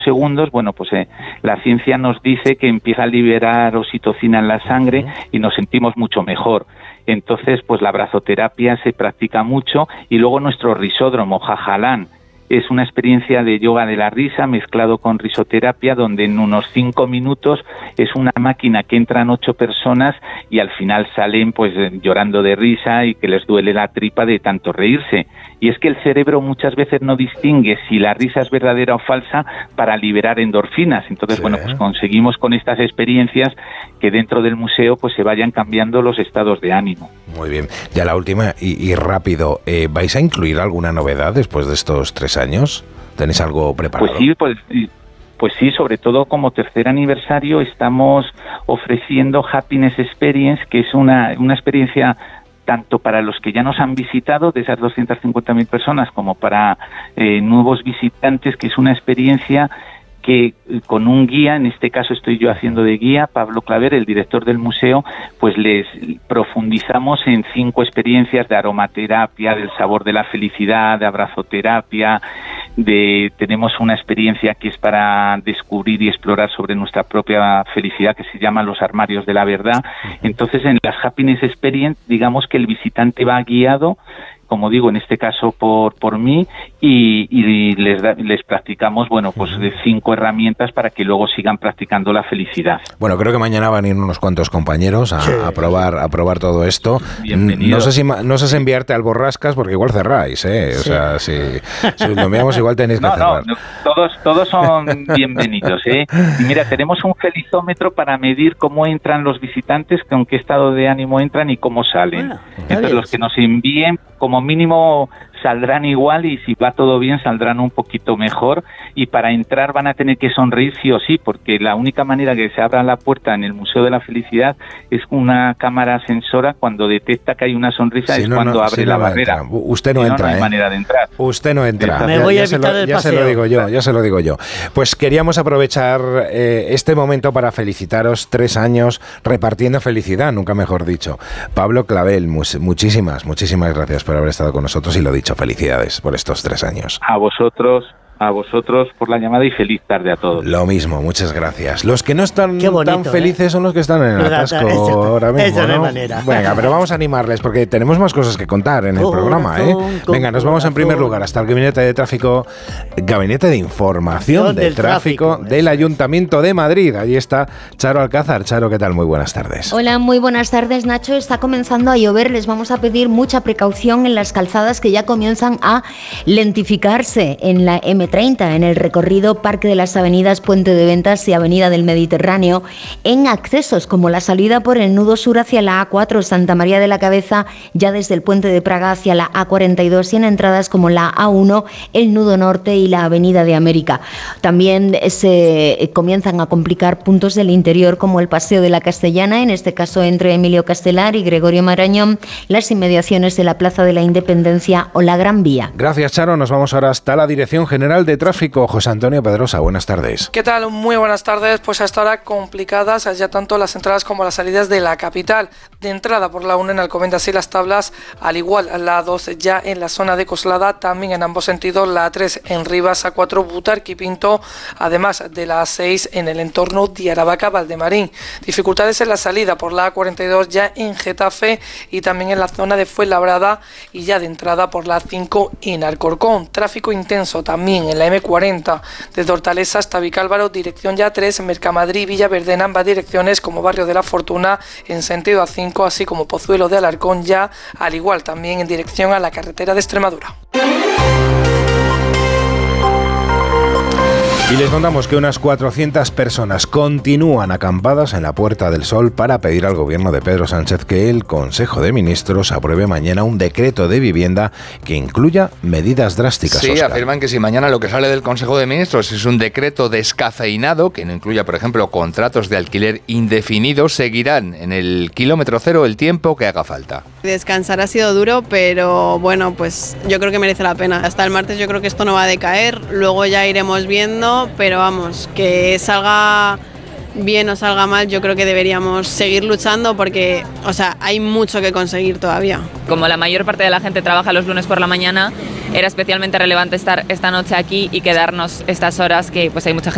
segundos, bueno, pues la ciencia nos dice que empieza a liberar oxitocina en la sangre y nos sentimos mucho mejor. Entonces, pues la brazoterapia se practica mucho y luego nuestro risódromo, Jajalán, es una experiencia de yoga de la risa mezclado con risoterapia, donde en unos 5 minutos es una máquina que entran 8 personas y al final salen pues llorando de risa y que les duele la tripa de tanto reírse. Y es que el cerebro muchas veces no distingue si la risa es verdadera o falsa para liberar endorfinas. Entonces, bueno, pues conseguimos con estas experiencias que dentro del museo pues se vayan cambiando los estados de ánimo. Muy bien. Ya la última y rápido, ¿vais a incluir alguna novedad después de estos 3 años? ¿Tenéis algo preparado? Pues sí, sobre todo como tercer aniversario estamos ofreciendo Happiness Experience, que es una experiencia tanto para los que ya nos han visitado, de esas 250.000 personas, como para nuevos visitantes, que es una experiencia que con un guía, en este caso estoy yo haciendo de guía, Pablo Claver, el director del museo, pues les profundizamos en 5 experiencias de aromaterapia, del sabor de la felicidad, de abrazoterapia, tenemos una experiencia que es para descubrir y explorar sobre nuestra propia felicidad, que se llama Los Armarios de la Verdad. Entonces, en las Happiness Experience, digamos que el visitante va guiado, como digo, en este caso por mí, y les practicamos, bueno, pues de 5 herramientas para que luego sigan practicando la felicidad. Bueno, creo que mañana van a ir unos cuantos compañeros a probar todo esto. Bienvenido. No sé si enviarte al Borrascas, porque igual cerráis, ¿eh? O sea, si lo enviamos igual tenéis que cerrar. No, todos son bienvenidos, ¿eh? Y mira, tenemos un felizómetro para medir cómo entran los visitantes, con qué estado de ánimo entran y cómo salen. Entonces, los que nos envíen, como mínimo saldrán igual, y si va todo bien saldrán un poquito mejor, y para entrar van a tener que sonreír sí o sí, porque la única manera que se abra la puerta en el Museo de la Felicidad es una cámara sensora. Cuando detecta que hay una sonrisa es cuando abre la barrera. Usted no entra, no hay manera de entrar. Usted no entra. Me voy a evitar el paseo. Ya se lo digo yo. Pues queríamos aprovechar este momento para felicitaros. 3 años repartiendo felicidad, nunca mejor dicho. Pablo Clavel, muchísimas gracias por haber estado con nosotros, y lo dicho, felicidades por estos 3 años. A vosotros por la llamada, y feliz tarde a todos. Lo mismo, muchas gracias. Los que no están tan felices son los que están en el atasco ahora mismo, eso ¿no? de manera. Venga, pero vamos a animarles porque tenemos más cosas que contar en el programa, ¿eh? Venga, nos vamos en primer lugar hasta el Gabinete de Tráfico, Gabinete de Información del Tráfico del Ayuntamiento de Madrid. Allí está Charo Alcázar. Charo, ¿qué tal? Muy buenas tardes. Hola, muy buenas tardes, Nacho. Está comenzando a llover. Les vamos a pedir mucha precaución en las calzadas que ya comienzan a lentificarse en la M30, en el recorrido Parque de las Avenidas, Puente de Ventas y Avenida del Mediterráneo, en accesos como la salida por el nudo sur hacia la A4 Santa María de la Cabeza, ya desde el Puente de Praga hacia la A42, y en entradas como la A1, el nudo norte y la Avenida de América. También se comienzan a complicar puntos del interior como el Paseo de la Castellana, en este caso entre Emilio Castelar y Gregorio Marañón, las inmediaciones de la Plaza de la Independencia o la Gran Vía. Gracias, Charo. Nos vamos ahora hasta la Dirección General de Tráfico. José Antonio Pedrosa, buenas tardes. ¿Qué tal? Muy buenas tardes. Pues hasta ahora complicadas ya tanto las entradas como las salidas de la capital. De entrada por la 1 en Alcobendas y Las Tablas, al igual la 2 ya en la zona de Coslada, también en ambos sentidos la 3 en Rivas, A4 Butarque y Pinto, además de la 6 en el entorno de Aravaca, Valdemarín. Dificultades en la salida por la A42 ya en Getafe y también en la zona de Fuenlabrada, y ya de entrada por la 5 en Alcorcón. Tráfico intenso también en la M40 desde Hortaleza hasta Vicálvaro, dirección ya 3, en Mercamadrid y Villaverde en ambas direcciones, como Barrio de la Fortuna en sentido A5, así como Pozuelo de Alarcón ya, al igual también en dirección a la carretera de Extremadura. Y les contamos que unas 400 personas continúan acampadas en la Puerta del Sol para pedir al gobierno de Pedro Sánchez que el Consejo de Ministros apruebe mañana un decreto de vivienda que incluya medidas drásticas. Sí, Oscar. afirman que si mañana lo que sale del Consejo de Ministros es un decreto descafeinado, que no incluya, por ejemplo, contratos de alquiler indefinidos, seguirán en el kilómetro cero el tiempo que haga falta. Descansar ha sido duro, pero bueno, pues yo creo que merece la pena. Hasta el martes yo creo que esto no va a decaer, luego ya iremos viendo, pero vamos, que salga bien o salga mal, yo creo que deberíamos seguir luchando porque, o sea, hay mucho que conseguir todavía. Como la mayor parte de la gente trabaja los lunes por la mañana, era especialmente relevante estar esta noche aquí y quedarnos estas horas que pues hay mucha gente